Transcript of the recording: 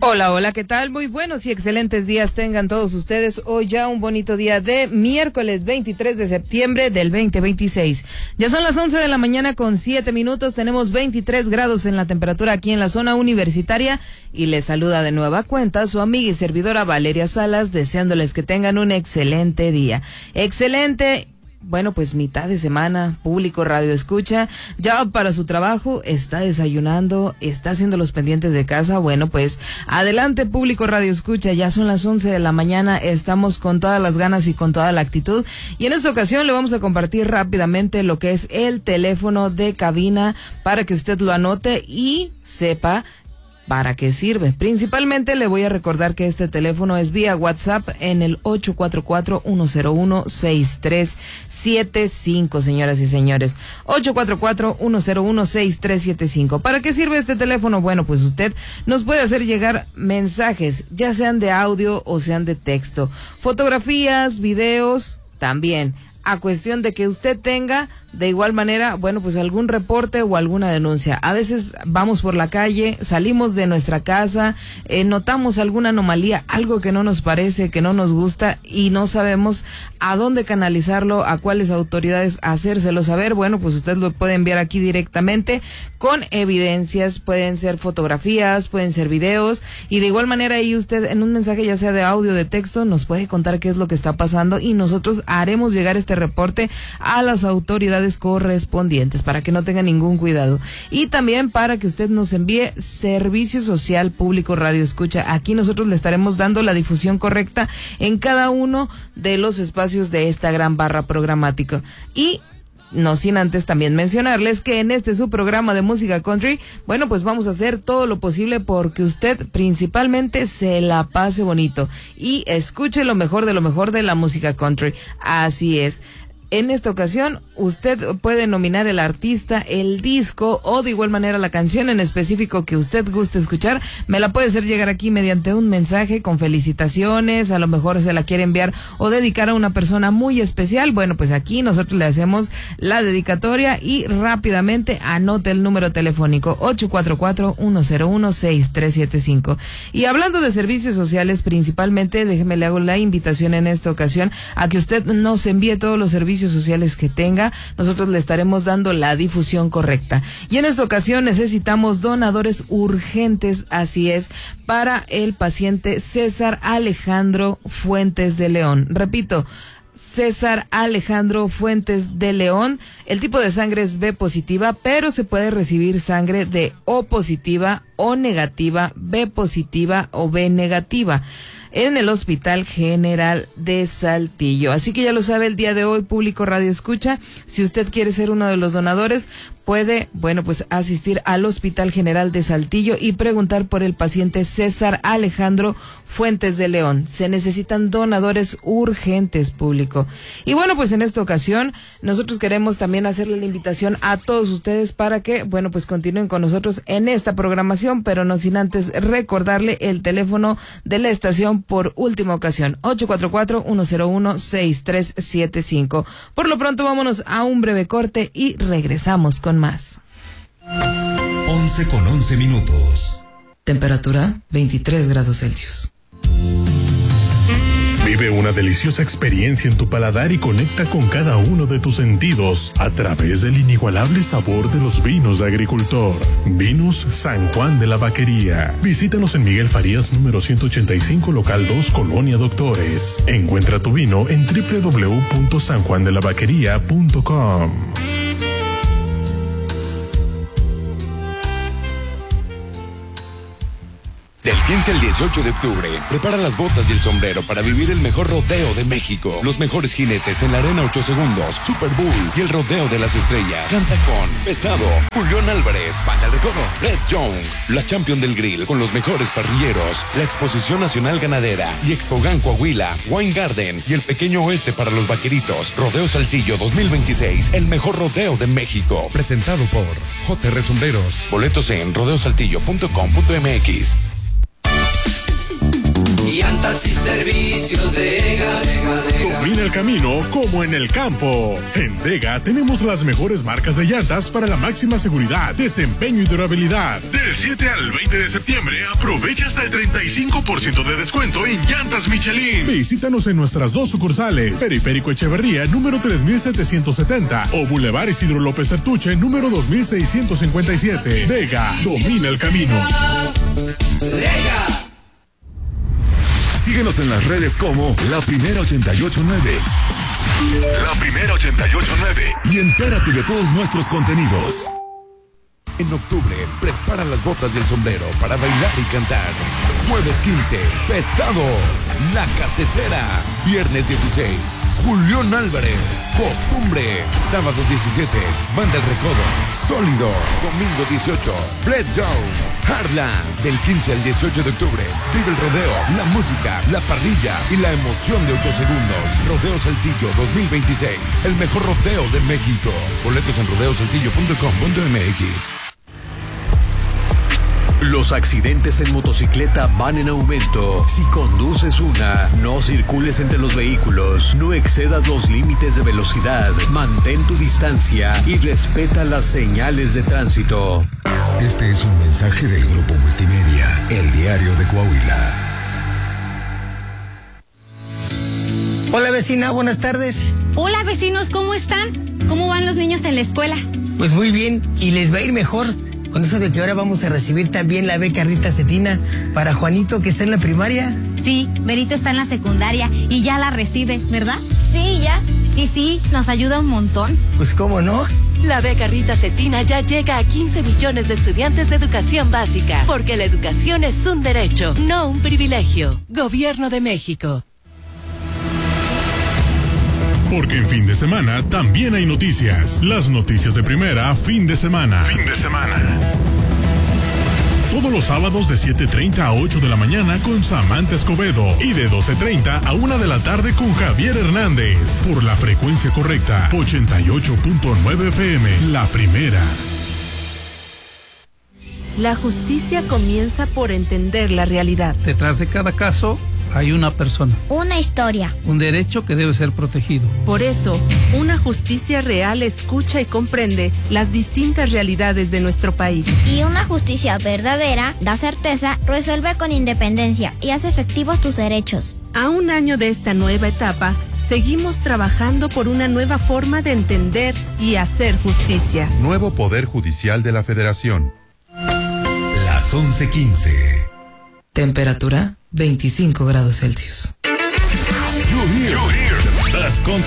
Hola, hola, ¿qué tal? Muy buenos y excelentes días tengan todos ustedes. Hoy ya un bonito día de miércoles 23 de septiembre del 2026. Ya son las 11 de la mañana con 7 minutos. Tenemos 23 grados en la temperatura aquí en la zona universitaria y les saluda de nueva cuenta su amiga y servidora Valeria Salas, deseándoles que tengan un excelente día. Excelente. Bueno, pues mitad de semana, público radio escucha, ya para su trabajo, está desayunando, está haciendo los pendientes de casa. Bueno, pues adelante, público radio escucha, ya son las 11 de la mañana, estamos con todas las ganas y con toda la actitud. Y en esta ocasión le vamos a compartir rápidamente lo que es el teléfono de cabina para que usted lo anote y sepa ¿para qué sirve? Principalmente le voy a recordar que este teléfono es vía WhatsApp en el 844-101-6375, señoras y señores. 844-101-6375. ¿Para qué sirve este teléfono? Bueno, pues usted nos puede hacer llegar mensajes, ya sean de audio o sean de texto. Fotografías, videos, también. A cuestión de que usted tenga, de igual manera, bueno, pues algún reporte o alguna denuncia. A veces vamos por la calle, salimos de nuestra casa, notamos alguna anomalía, algo que no nos parece, que no nos gusta y no sabemos a dónde canalizarlo, a cuáles autoridades hacérselo saber. Bueno, pues usted lo puede enviar aquí directamente con evidencias, pueden ser fotografías, pueden ser videos y de igual manera ahí usted en un mensaje ya sea de audio o de texto nos puede contar qué es lo que está pasando y nosotros haremos llegar este reporte a las autoridades correspondientes para que no tenga ningún cuidado y también para que usted nos envíe servicio social público radio escucha. Aquí nosotros le estaremos dando la difusión correcta en cada uno de los espacios de esta gran barra programática y no sin antes también mencionarles que en este su programa de música country, bueno, pues vamos a hacer todo lo posible porque usted principalmente se la pase bonito y escuche lo mejor de la música country. Así es. En esta ocasión, usted puede nominar el artista, el disco o de igual manera la canción en específico que usted guste escuchar. Me la puede hacer llegar aquí mediante un mensaje con felicitaciones, a lo mejor se la quiere enviar o dedicar a una persona muy especial. Bueno, pues aquí nosotros le hacemos la dedicatoria y rápidamente anote el número telefónico 844-101-6375. Y hablando de servicios sociales, principalmente, déjeme le hago la invitación en esta ocasión a que usted nos envíe todos los servicios sociales que tenga, nosotros le estaremos dando la difusión correcta. Y en esta ocasión necesitamos donadores urgentes, así es, para el paciente César Alejandro Fuentes de León. Repito, César Alejandro Fuentes de León. El tipo de sangre es B positiva, pero se puede recibir sangre de O positiva, O negativa, B positiva o B negativa en el Hospital General de Saltillo. Así que ya lo sabe, el día de hoy, público radio escucha, si usted quiere ser uno de los donadores, puede, bueno, pues asistir al Hospital General de Saltillo y preguntar por el paciente César Alejandro Fuentes de León. Se necesitan donadores urgentes, público. Y bueno, pues en esta ocasión nosotros queremos también hacerle la invitación a todos ustedes para que, bueno, pues continúen con nosotros en esta programación, pero no sin antes recordarle el teléfono de la estación por última ocasión, 844-101-6375. Por lo pronto vámonos a un breve corte y regresamos con más. 11:11. Temperatura 23 grados Celsius. Vive una deliciosa experiencia en tu paladar y conecta con cada uno de tus sentidos a través del inigualable sabor de los vinos de agricultor. Vinos San Juan de la Vaquería. Visítanos en Miguel Farías número 185, local 2, Colonia Doctores. Encuentra tu vino en www.sanjuandelavaquería.com. Del 15 al 18 de octubre, prepara las botas y el sombrero para vivir el mejor rodeo de México. Los mejores jinetes en la Arena 8 Segundos, Super Bowl y el Rodeo de las Estrellas. Canta con Pesado, Julián Álvarez, Banda El Recodo, Red Young, la Champion del Grill con los mejores parrilleros, la Exposición Nacional Ganadera y Expogan Coahuila, Wine Garden y el Pequeño Oeste para los Vaqueritos. Rodeo Saltillo 2026, el mejor rodeo de México. Presentado por JR Sombreros. Boletos en rodeosaltillo.com.mx. Llantas y servicios Dega. Domina el camino como en el campo. En Dega tenemos las mejores marcas de llantas para la máxima seguridad, desempeño y durabilidad. Del 7 al 20 de septiembre aprovecha hasta el 35% de descuento en llantas Michelin. Visítanos en nuestras 2 sucursales, Periférico Echeverría, número 3770 o Boulevard Isidro López Artuche, número 2657. Dega, domina el camino. Dega. Síguenos en las redes como La Primera 889. La Primera 889. Y entérate de todos nuestros contenidos. En octubre, prepara las botas y el sombrero para bailar y cantar. Jueves 15, Pesado, La Casetera. Viernes 16, Julián Álvarez, Costumbre. Sábado 17, Banda El Recodo, Sólido. Domingo 18, Bled Down, Harlan. Del 15 al 18 de octubre, vive el rodeo, la música, la parrilla y la emoción de 8 segundos. Rodeo Saltillo 2026, el mejor rodeo de México. Boletos en rodeosaltillo.com.mx. Los accidentes en motocicleta van en aumento. Si conduces una, no circules entre los vehículos, no excedas los límites de velocidad, mantén tu distancia y respeta las señales de tránsito. Este es un mensaje del Grupo Multimedia, El Diario de Coahuila. Hola vecina, buenas tardes. Hola vecinos, ¿cómo están? ¿Cómo van los niños en la escuela? Pues muy bien, y les va a ir mejor. Con eso de que ahora vamos a recibir también la beca Rita Cetina para Juanito, que está en la primaria. Sí, Berito está en la secundaria y ya la recibe, ¿verdad? Sí, ya. Y sí, nos ayuda un montón. Pues cómo no. La beca Rita Cetina ya llega a 15 millones de estudiantes de educación básica, porque la educación es un derecho, no un privilegio. Gobierno de México. Porque en fin de semana también hay noticias. Las noticias de primera, fin de semana. Fin de semana. Todos los sábados de 7:30 a 8 de la mañana con Samantha Escobedo y de 12:30 a 1 de la tarde con Javier Hernández. Por la frecuencia correcta, 88.9 FM, la primera. La justicia comienza por entender la realidad. Detrás de cada caso hay una persona. Una historia. Un derecho que debe ser protegido. Por eso, una justicia real escucha y comprende las distintas realidades de nuestro país. Y una justicia verdadera da certeza, resuelve con independencia y hace efectivos tus derechos. A un año de esta nueva etapa, seguimos trabajando por una nueva forma de entender y hacer justicia. Nuevo Poder Judicial de la Federación. Las 11:15. Temperatura 25 grados Celsius. You hear.